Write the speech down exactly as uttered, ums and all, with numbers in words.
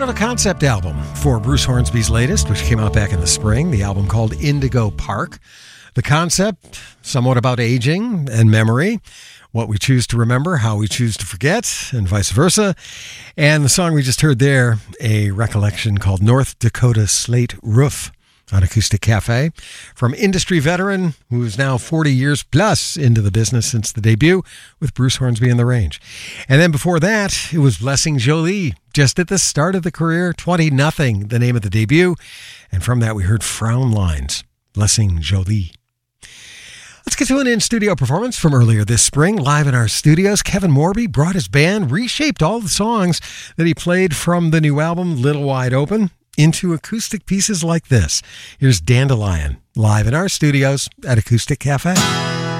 Somewhat of a concept album for Bruce Hornsby's latest, which came out back in the spring, the album called Indigo Park. The concept, somewhat about aging and memory, what we choose to remember, how we choose to forget, and vice versa. And the song we just heard there, a recollection called North Dakota Slate Roof on Acoustic Cafe, from industry veteran who is now forty years plus into the business since the debut with Bruce Hornsby and the Range. And then before that, it was Blessing Jolie, just at the start of the career, twenty nothing, the name of the debut. And from that, we heard Frown Lines, Blessing Jolie. Let's get to an in-studio performance from earlier this spring. Live in our studios, Kevin Morby brought his band, reshaped all the songs that he played from the new album, Little Wide Open, into acoustic pieces like this. Here's Dandelion, live in our studios at Acoustic Cafe.